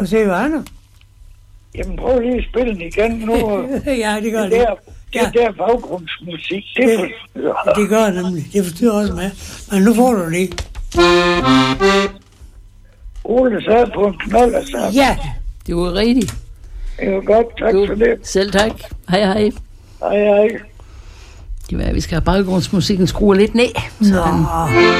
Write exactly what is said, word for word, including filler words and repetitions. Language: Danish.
Hvad siger du, Anna? Jamen, prøv lige at spille den igen nu. Ja, det gør det. det. Der, Ja. det der baggrundsmusik, det, Det- forstyrrer. Det gør det nemlig. Det forstyrrer også mig. Men nu får du det. Ole sad på en knold og sagt, Ja. Det var rigtigt. det var godt, tak Du, for det. selv tak. Hej, hej. Hej, hej. Det var, vi skal have baggrundsmusikken skrue lidt ned. Så den Nå.